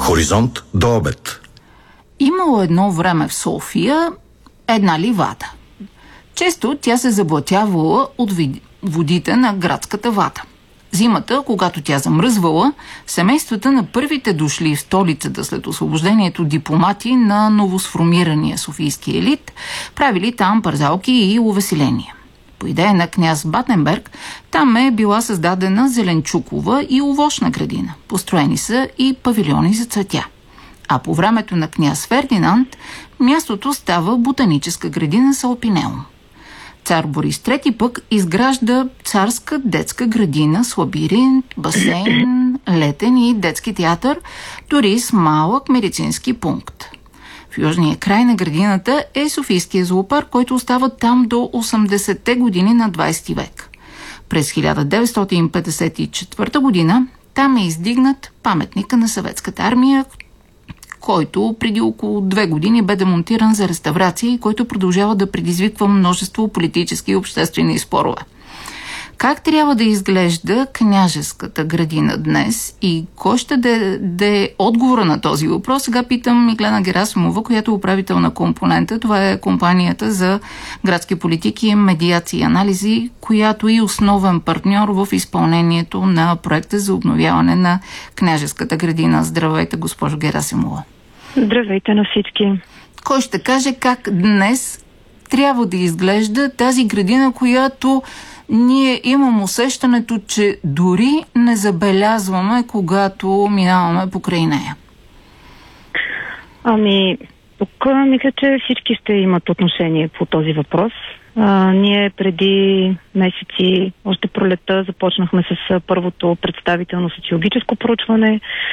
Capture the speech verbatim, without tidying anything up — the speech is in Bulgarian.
Хоризонт до обед. Имало едно време в София една ливада. Често тя се заблатявала от водите на градската вада. Зимата, когато тя замръзвала, семействата на първите дошли в столицата след освобождението дипломати на новосформирания софийски елит правили там парзалки и увеселения. По идея на княз Батенберг, там е била създадена зеленчукова и овощна градина. Построени са и павилиони за цветя. А по времето на княз Фердинанд мястото става ботаническа градина с алпинеум. Цар Борис трети пък изгражда царска детска градина с лабиринт, басейн, летен и детски театър, дори с малък медицински пункт. В южния край на градината е Софийския зоопарк, който остава там до осемдесетте години на двадесети век. През хиляда деветстотин петдесет и четвърта година там е издигнат паметника на Съветската армия, който преди около две години бе демонтиран за реставрация и който продължава да предизвиква множество политически и обществени спорове. Как трябва да изглежда княжеската градина днес и кой ще даде отговора на този въпрос? Сега питам Миглена Герасимова, която е управител на Компонента. Това е компанията за градски политики, медиации и анализи, която е основен партньор в изпълнението на проекта за обновяване на княжеската градина. Здравейте, госпожо Герасимова. Здравейте на всички. Кой ще каже как днес трябва да изглежда тази градина, която ние имам усещането, че дори не забелязваме, когато минаваме покрай нея? Ами, тук мисля, че всички ще имат отношение по този въпрос. А, ние преди месеци, още пролетта, започнахме с първото представително социологическо проучване